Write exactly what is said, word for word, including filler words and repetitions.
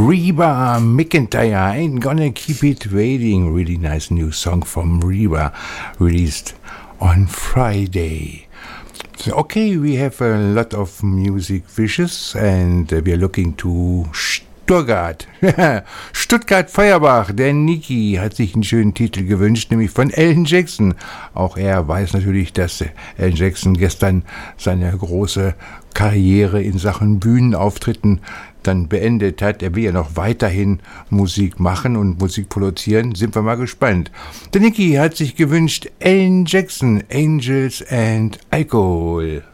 Reba McEntire, Ain't Gonna Keep It Waiting. Really nice new song from Reba, released on Friday. So, okay, we have a lot of music wishes and uh, we are looking to Stuttgart. Stuttgart Feuerbach, der Niki hat sich einen schönen Titel gewünscht, nämlich von Elton Jackson. Auch er weiß natürlich, dass Elton Jackson gestern seine große Karriere in Sachen Bühnenauftritten dann beendet hat. Er will ja noch weiterhin Musik machen und Musik produzieren. Sind wir mal gespannt. Der Niki hat sich gewünscht Elton Jackson, Angels and Alcohol.